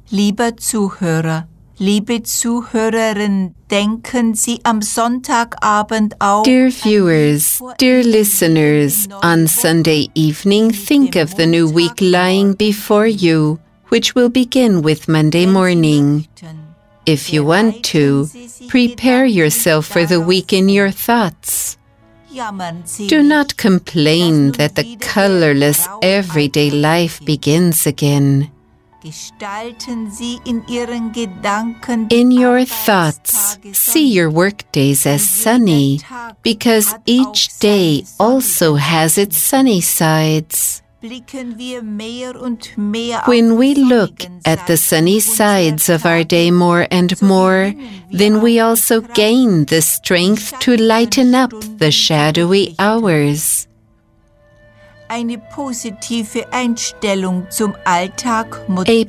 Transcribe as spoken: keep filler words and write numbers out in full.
Lieber Zuhörer, liebe Zuhörerin, denken Sie am Sonntagabend auch. Dear viewers, dear listeners, on Sunday evening, think of the new week lying before you, which will begin with Monday morning. If you want to, prepare yourself for the week in your thoughts. Do not complain that the colorless everyday life begins again. In your thoughts, see your workdays as sunny, because each day also has its sunny sides. When we look at the sunny sides of our day more and more, then we also gain the strength to lighten up the shadowy hours. A